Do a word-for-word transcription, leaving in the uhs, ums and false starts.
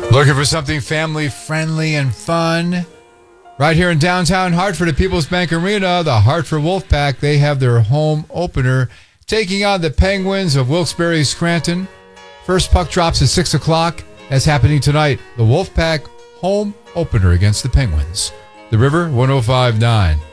Looking for something family-friendly and fun? Right here in downtown Hartford at People's Bank Arena, the Hartford Wolfpack, they have their home opener taking on the Penguins of Wilkes-Barre Scranton. First puck drops at six o'clock. That's happening tonight. The Wolfpack home opener against the Penguins. The River, one oh five point nine.